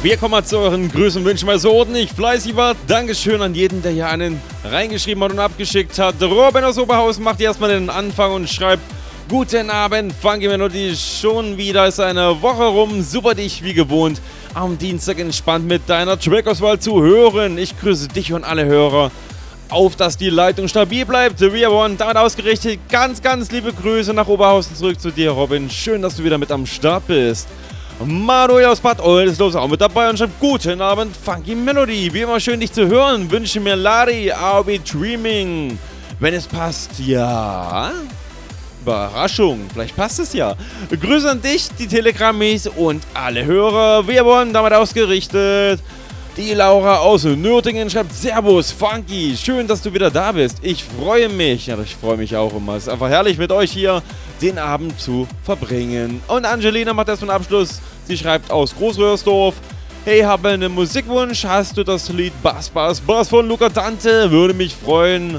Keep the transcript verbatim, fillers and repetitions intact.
Wir kommen mal zu euren Grüßen und Wünschen, weil so ordentlich fleißig war. Dankeschön an jeden, der hier einen reingeschrieben hat und abgeschickt hat. Robin aus Oberhausen macht erstmal den Anfang und schreibt: Guten Abend, Funky Melody, schon wieder ist eine Woche rum. Super, dich wie gewohnt am Dienstag entspannt mit deiner Trackauswahl zu hören. Ich grüße dich und alle Hörer. Auf, dass die Leitung stabil bleibt. Wir wollen damit ausgerichtet. Ganz, ganz liebe Grüße nach Oberhausen zurück zu dir, Robin. Schön, dass du wieder mit am Start bist. Manuel aus Bad Oldesloe auch mit dabei und schreibt: Guten Abend, Funky Melody. Wie immer schön, dich zu hören. Wünsche mir Lari, I'll be dreaming. Wenn es passt, ja. Überraschung, vielleicht passt es ja. Grüße an dich, die Telegrammis und alle Hörer. Wir wollen damit ausgerichtet. Die Laura aus Nürtingen schreibt: Servus, Funky, schön, dass du wieder da bist. Ich freue mich. Ja, ich freue mich auch immer. Es ist einfach herrlich, mit euch hier den Abend zu verbringen. Und Angelina macht erst einen Abschluss. Sie schreibt aus Großröhrsdorf: Hey, habe einen Musikwunsch. Hast du das Lied Bass, Bass, Bass von Luca Dante? Würde mich freuen.